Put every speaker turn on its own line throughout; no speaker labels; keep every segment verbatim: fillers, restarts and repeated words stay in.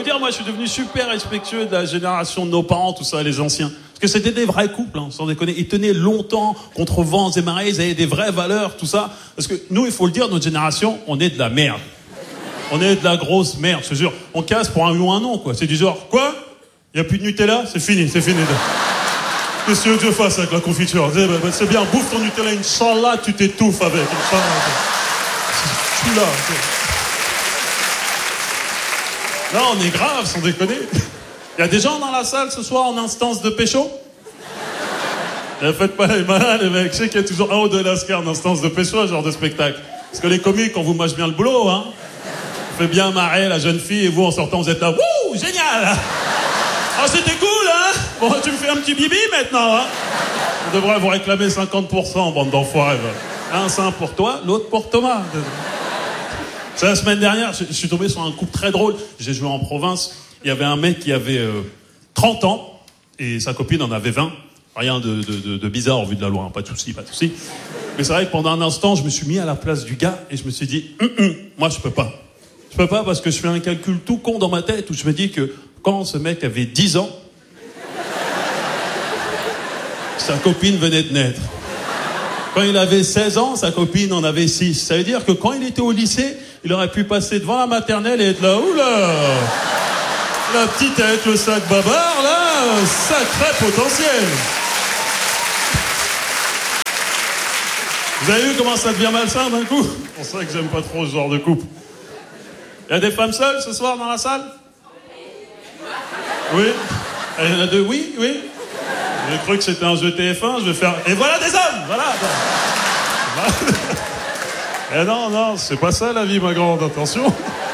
dire, moi, je suis devenu super respectueux de la génération de nos parents, tout ça, les anciens. Parce que c'était des vrais couples, hein, sans déconner. Ils tenaient longtemps contre vents et marées, ils avaient des vraies valeurs, tout ça. Parce que nous, il faut le dire, notre génération, on est de la merde. On est de la grosse merde, je te jure. On casse pour un oui ou un non, quoi. C'est du genre, quoi? Il n'y a plus de Nutella? C'est fini, c'est fini. Qu'est-ce que tu veux que je fasse avec la confiture? C'est, bah, c'est bien, bouffe ton Nutella, Inch'Allah, tu t'étouffes avec. Inch'Allah. Je suis là. Là, on est grave, sans déconner. Il y a des gens dans la salle ce soir en instance de pécho? Ne faites pas les malins, les mecs. Je sais qu'il y a toujours un ou deux lascars en instance de pécho, genre de spectacle. Parce que les comiques, on vous mâche bien le boulot, hein. On fait bien marrer la jeune fille et vous, en sortant, vous êtes là. Wouh, génial! Ah, c'était cool, hein? Bon, tu me fais un petit bibi maintenant, hein? On devrait vous réclamer cinquante pour cent, bande d'enfoirés. Un sein pour toi, l'autre pour Thomas. C'est la semaine dernière, je, je suis tombé sur un couple très drôle. J'ai joué en province. Il y avait un mec qui avait euh, trente ans et sa copine en avait vingt. Rien de, de, de, de bizarre au vu de la loi, hein. Pas de souci, pas de souci. Mais c'est vrai que pendant un instant, je me suis mis à la place du gars et je me suis dit, hum, hum, moi je peux pas. Je peux pas parce que je fais un calcul tout con dans ma tête où je me dis que quand ce mec avait dix ans, sa copine venait de naître. Quand il avait seize ans, sa copine en avait six. Ça veut dire que quand il était au lycée, il aurait pu passer devant la maternelle et être là, oula, la petite avec le sac babar, là, sacré potentiel. Vous avez vu comment ça devient malsain d'un coup? C'est pour ça que j'aime pas trop ce genre de couple. Il y a des femmes seules ce soir dans la salle? Oui. Il y en a deux, oui, oui. J'ai cru que c'était un jeu T F un, je vais faire... Et voilà des hommes, voilà. Eh non, non, c'est pas ça la vie, ma grande, attention.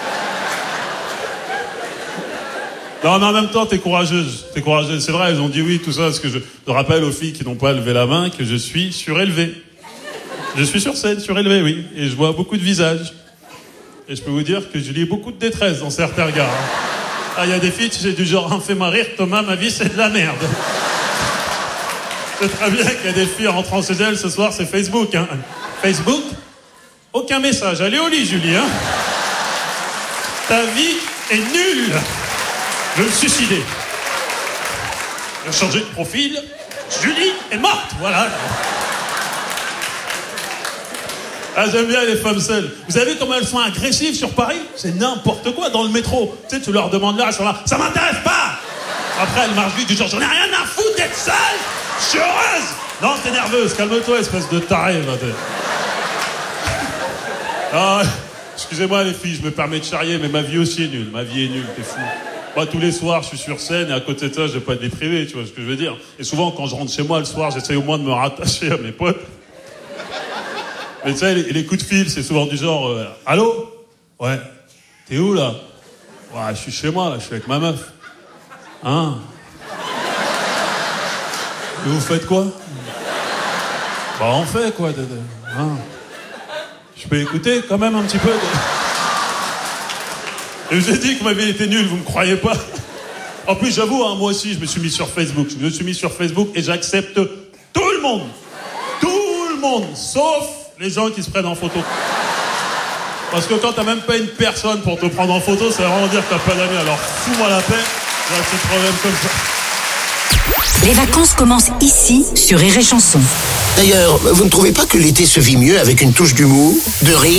Non, mais en même temps, t'es courageuse, t'es courageuse. C'est vrai, ils ont dit oui, tout ça, parce que je, je rappelle aux filles qui n'ont pas levé la main que je suis surélevé. Je suis sur scène, surélevé, oui. Et je vois beaucoup de visages. Et je peux vous dire que je lis beaucoup de détresse dans certains regards. Ah, il y a des filles, tu sais, du genre, hein, fais-moi rire, Thomas, ma vie, c'est de la merde. C'est très bien qu'il y a des filles rentrant chez elles ce soir, c'est Facebook, hein. Facebook? Aucun message. Allez au lit, Julie, hein. Ta vie est nulle. Je vais me suicider. Je vais changer de profil. Julie est morte, voilà. Ah, j'aime bien les femmes seules. Vous avez vu comment elles sont agressives sur Paris? C'est n'importe quoi dans le métro. Tu sais, tu leur demandes là, elles sont là, ça m'intéresse pas. Après, elles marchent vite du genre, j'en ai rien à foutre d'être seule. Je suis heureuse. Non, t'es nerveuse. Calme-toi, espèce de taré. Ah, excusez-moi les filles, je me permets de charrier, mais ma vie aussi est nulle. Ma vie est nulle, t'es fou. Moi, tous les soirs, je suis sur scène et à côté de ça, je vais pas être déprivé, tu vois ce que je veux dire. Et souvent, quand je rentre chez moi le soir, j'essaye au moins de me rattacher à mes potes. Mais tu sais, les, les coups de fil, c'est souvent du genre, euh, allô? Ouais. T'es où, là? Ouais, je suis chez moi, là, je suis avec ma meuf. Hein? Et vous faites quoi? Bah, on fait quoi? De, de, hein? Je peux écouter quand même un petit peu de... Et je vous ai dit que ma vie était nulle, vous me croyez pas? En plus, j'avoue, hein, moi aussi, je me suis mis sur Facebook. Je me suis mis sur Facebook et j'accepte tout le monde. Tout le monde, sauf les gens qui se prennent en photo. Parce que quand t'as même pas une personne pour te prendre en photo, ça veut vraiment dire que t'as pas d'amis. Alors fous-moi la paix, j'ai un petit problème comme ça.
Les vacances commencent ici, sur Rire et Chanson.
D'ailleurs, vous ne trouvez pas que l'été se vit mieux avec une touche d'humour, de rire?